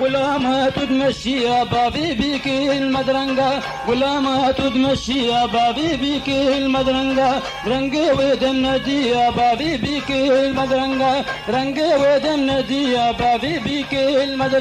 ولا ما تمشي يا بابي بيك المدرنقة ولا ما تمشي يا بابي بيك المدرنقة رنقة ودمنتي يا بابي بيك المدرنقة رنقة ودمنتي يا بابي بيك المدرنقة